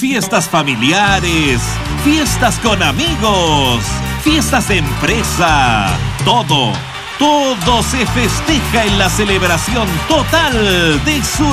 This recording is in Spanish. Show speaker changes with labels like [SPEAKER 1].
[SPEAKER 1] fiestas familiares, fiestas con amigos, fiestas de empresa, todo se festeja en la celebración total de su